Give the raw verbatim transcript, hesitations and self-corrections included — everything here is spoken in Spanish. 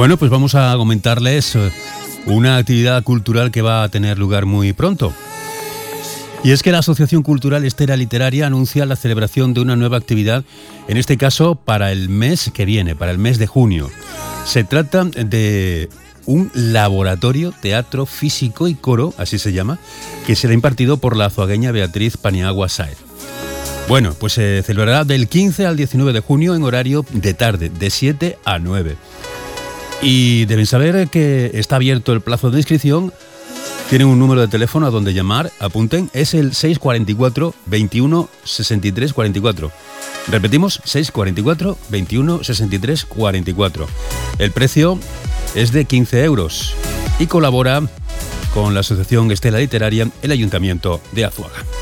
Bueno, pues vamos a comentarles una actividad cultural que va a tener lugar muy pronto. Y es que la Asociación Cultural Estera Literaria anuncia la celebración de una nueva actividad, en este caso para el mes que viene, para el mes de junio. Se trata de un laboratorio teatro físico y coro, así se llama, que será impartido por la azuagueña Beatriz Paniagua Sáez. Bueno, pues se celebrará del quince al diecinueve de junio en horario de tarde, de siete a nueve. Y deben saber que está abierto el plazo de inscripción. Tienen un número de teléfono a donde llamar, apunten, es el seis cuatro cuatro, veintiuno, sesenta y tres cuarenta y cuatro. Repetimos, seis cuatro cuatro, veintiuno, sesenta y tres cuarenta y cuatro. El precio es de quince euros y colabora con la Asociación Estera Literaria el Ayuntamiento de Azuaga.